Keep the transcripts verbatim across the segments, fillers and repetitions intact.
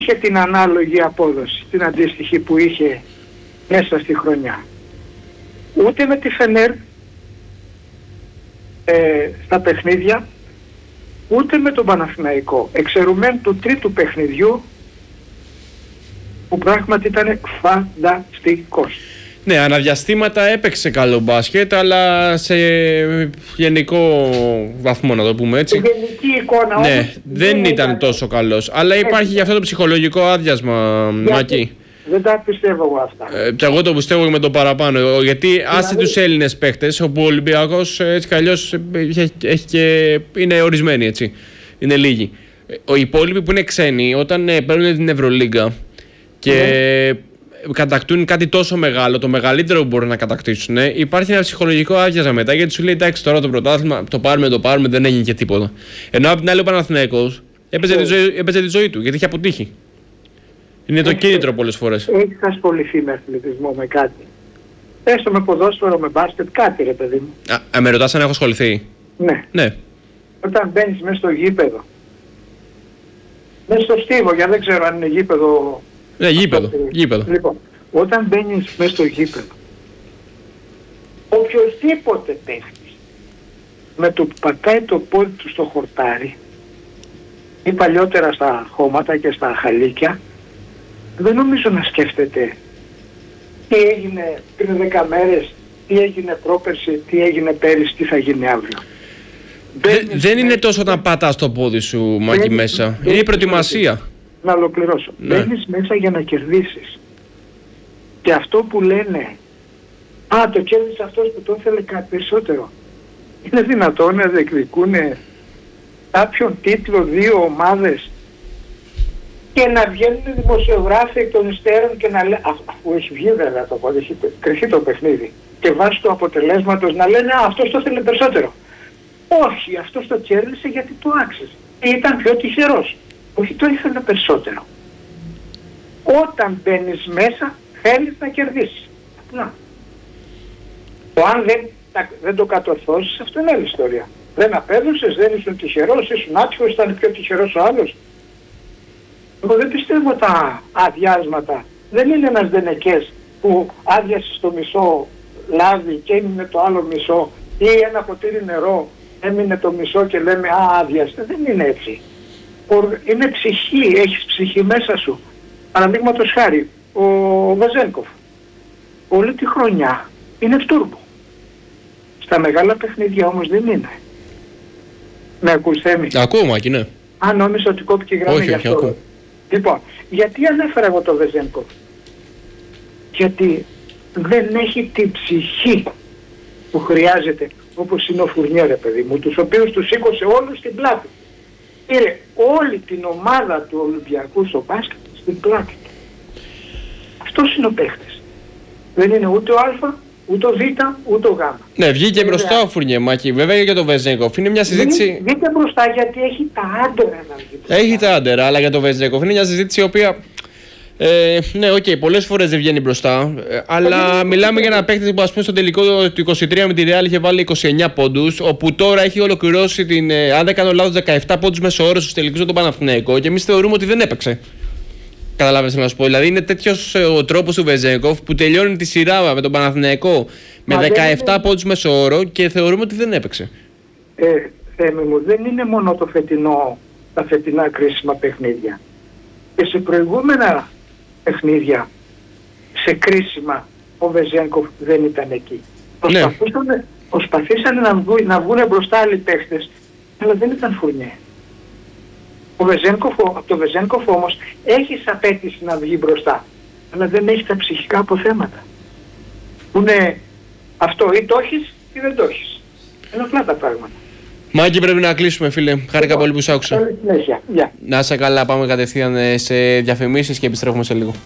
είχε την ανάλογη απόδοση, την αντίστοιχη που είχε μέσα στη χρονιά. Ούτε με τη Φενέρ ε, στα παιχνίδια, ούτε με τον Παναθηναϊκό. Εξαιρουμένου του τρίτου παιχνιδιού που πράγματι ήταν φανταστικός. Ναι, αναδιαστήματα έπαιξε καλό μπάσκετ, αλλά σε γενικό βαθμό, να το πούμε έτσι. Σε γενική εικόνα, ναι, όμως, δεν, δεν ήταν τόσο καλός. Αλλά υπάρχει και αυτό το ψυχολογικό άδειασμα, Μάκη. Δεν τα πιστεύω εγώ αυτά. Ε, και εγώ το πιστεύω με το παραπάνω. Γιατί δηλαδή, άσε τους Έλληνες παίχτες, όπου ο Ολυμπιακός έτσι κι αλλιώς έχει, έχει και, είναι ορισμένοι, έτσι. Είναι λίγοι. Οι υπόλοιποι που είναι ξένοι, όταν ε, παίρνουν την Ευρωλίγκα και ναι. κατακτούν κάτι τόσο μεγάλο, το μεγαλύτερο που μπορούν να κατακτήσουν, ε, υπάρχει ένα ψυχολογικό άδειασμα μετά, γιατί σου λέει εντάξει, τώρα το πρωτάθλημα το πάρουμε, το πάρουμε, δεν έγινε και τίποτα. Ενώ απ' την άλλη ο Παναθηναϊκός έπαιζε, τη ζωή, έπαιζε τη ζωή του, γιατί είχε αποτύχει. Είναι το κίνητρο πολλές φορές. Έχεις ασχοληθεί με αθλητισμό, με κάτι. Έστω με ποδόσφαιρο, με μπάσκετ, κάτι ρε παιδί μου. Α, α, με ρωτάς αν έχω ασχοληθεί. Ναι. ναι. Όταν μπαίνεις μέσα στο γήπεδο, μέσα στο στίβο, για δεν ξέρω αν είναι γήπεδο. Ναι, γήπεδο. γήπεδο. Λοιπόν, όταν μπαίνεις μέσα στο γήπεδο, οποιοσδήποτε παίχτης με το που πατάει το πόδι του στο χορτάρι ή παλιότερα στα χώματα και στα χαλίκια, δεν νομίζω να σκέφτεται τι έγινε πριν δέκα μέρες, τι έγινε πρόπερση, τι έγινε πέρυσι, τι θα γίνει αύριο. Δε, δεν είναι τόσο να πατάς το πόδι σου, Μάκη, μέσα. Είναι η προετοιμασία. Να ολοκληρώσω. Ναι. Μπαίνεις μέσα για να κερδίσεις. Και αυτό που λένε, α, το κέρδισε αυτός που το ήθελε κάτι περισσότερο. Είναι δυνατόν να διεκδικούν κάποιον τίτλο δύο ομάδες και να βγαίνουν δημοσιογράφοι εκ των υστέρων και να λένε, αφού έχει βγει βέβαια το πόδι, έχει κρυφεί το παιχνίδι, και βάσει του αποτελέσματος να λένε, α, αυτός το ήθελε περισσότερο. Όχι, αυτός το κέρδισε γιατί το άξιζε. Ήταν πιο τυχερός. Όχι, το ήθελε περισσότερο. Όταν μπαίνεις μέσα, θέλεις να κερδίσεις. Να. Το αν δεν, δεν το κατορθώσεις, αυτό είναι άλλη ιστορία. Δεν απέδωσες, δεν ήσουν τυχερός, ήσουν άτυχος, ήταν πιο τυχερός ο άλλος. Εγώ δεν πιστεύω τα αδειάσματα. Δεν είναι ένας Δενεκές που άδειασε το μισό λάδι και έμεινε το άλλο μισό, ή ένα ποτήρι νερό έμεινε το μισό και λέμε α, άδειασε. Δεν είναι έτσι. Είναι ψυχή, έχεις ψυχή μέσα σου. Παραδείγματος χάρη, ο Βεζένκοφ όλη τη χρονιά είναι φτούρμπο. Στα μεγάλα παιχνίδια όμως δεν είναι. Με ακούς, Θέμη? Ακούω, Μάκη, ναι. Αν νόμιζα ότι κόπηκε η γραμμή. Όχι, για όχι, αυτό. ακούω. Λοιπόν, γιατί ανέφερα εγώ το Βεζένκοφ? Γιατί δεν έχει την ψυχή που χρειάζεται, όπως είναι ο Φουρνιέ, ρε παιδί μου, τους οποίους τους σήκωσε όλους στην πλάτη. Πήρε όλη την ομάδα του Ολυμπιακού στο μπάσκετ στην πλάτη του. Αυτός είναι ο παίχτης. Δεν είναι ούτε ο Α, ούτε ο Β, ούτε ο Γ. Ναι, βγήκε μπροστά ο Φουρνιέ, Μάκη. Βέβαια και το Βεζένκοφ. Είναι μια συζήτηση. Βγήκε μπροστά γιατί έχει τα άντερα να βγει μπροστά. Έχει τα άντερα, αλλά για το Βεζένκοφ είναι μια συζήτηση η οποία. Ε, ναι, οκ, okay, πολλές φορές δεν βγαίνει μπροστά. Ε, αλλά ε, μιλάμε για ένα παίκτη που, ας πούμε, στο τελικό του είκοσι τρία με τη Real είχε βάλει είκοσι εννιά πόντους. Όπου τώρα έχει ολοκληρώσει την, ε, αν δεν κάνω λάθος, δεκαεπτά πόντους μέσο όρο στους τελικούς με τον Παναθηναϊκό. Και εμείς θεωρούμε ότι δεν έπαιξε. Καταλάβετε να σου πω. Δηλαδή είναι τέτοιος ε, ο τρόπος του Βεζένκοφ που τελειώνει τη σειρά με τον Παναθηναϊκό με Μα δεκαεπτά είναι... πόντους μέσο όρο και θεωρούμε ότι δεν έπαιξε. Ε, Θέμη μου, δεν είναι μόνο το φετινό, τα φετινά κρίσιμα παιχνίδια. Και σε προηγούμενα παιχνίδια, σε κρίσιμα, ο Βεζένκοφ δεν ήταν εκεί. Προσπαθήσανε, ναι. προσπαθήσανε να, βγουν, να βγουν μπροστά άλλοι παίχτες, αλλά δεν ήταν Φουρνιέ. Ο Βεζένκοφ, από το Βεζένκοφ όμως έχει απέτηση να βγει μπροστά, αλλά δεν έχει τα ψυχικά αποθέματα. Που είναι αυτό, ή το έχεις ή δεν το έχεις. Είναι απλά τα πράγματα. Μάκη, πρέπει να κλείσουμε, φίλε. Χάρηκα πολύ που σ' άκουσα. Καλή συνέχεια. Yeah. Να είσαι καλά, πάμε κατευθείαν σε διαφημίσεις και επιστρέφουμε σε λίγο.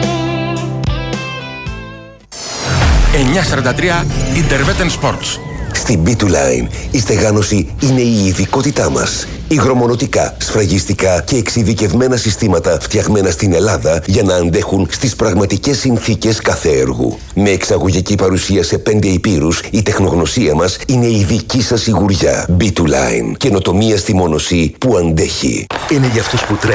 εννιακόσια σαράντα τρία Interveten Sports. Στην μπι του Line η στεγάνωση είναι η ειδικότητά μας. Υγρομονωτικά, σφραγιστικά και εξειδικευμένα συστήματα φτιαγμένα στην Ελλάδα για να αντέχουν στις πραγματικές συνθήκες κάθε έργου. Με εξαγωγική παρουσία σε πέντε υπήρους, η τεχνογνωσία μας είναι η δική σας σιγουριά. μπι του Line. Καινοτομία στη μόνωση που αντέχει. Είναι για αυτούς που τρέχουν.